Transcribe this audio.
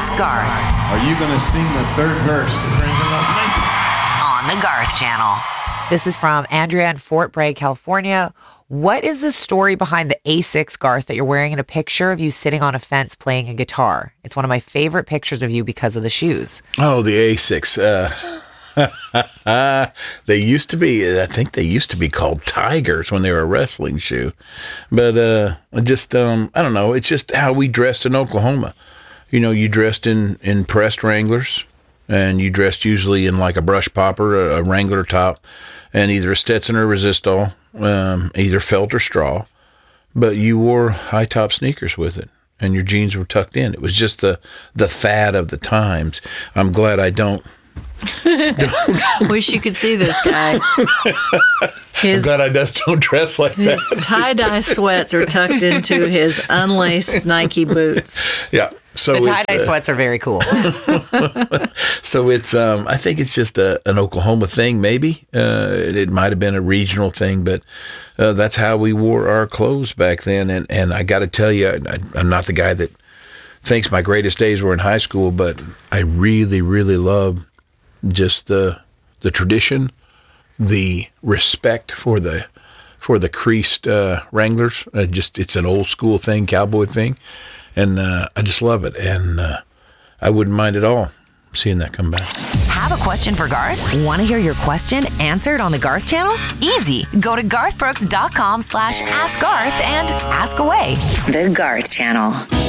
Ask Garth. Are you going to sing the third verse to Friends in Love? On the Garth Channel. This is from Andrea in Fort Bragg, California. What is the story behind the Asics, Garth, that you're wearing in a picture of you sitting on a fence playing a guitar? It's one of my favorite pictures of you because of the shoes. Oh, the Asics. They used to be, I think they used to be called Tigers when they were a wrestling shoe. But I don't know. It's just how we dressed in Oklahoma. You know, you dressed in pressed Wranglers, and you dressed usually in like a brush popper, a Wrangler top, and either a Stetson or Resistol, either felt or straw. But you wore high top sneakers with it, and your jeans were tucked in. It was just the fad of the times. I'm glad I don't. Wish you could see this guy. I'm glad I just don't dress like that. His tie-dye sweats are tucked into his unlaced Nike boots. Yeah. So the tie-dye sweats are very cool. So it's, I think it's just an Oklahoma thing, maybe. It might have been a regional thing, but that's how we wore our clothes back then. And I got to tell you, I'm not the guy that thinks my greatest days were in high school, but I really, really love just the tradition, the respect for the creased Wranglers. It's an old school thing, cowboy thing. And I just love it. And I wouldn't mind at all seeing that come back. Have a question for Garth? Want to hear your question answered on the Garth Channel? Easy. Go to garthbrooks.com/askgarth and ask away. The Garth Channel.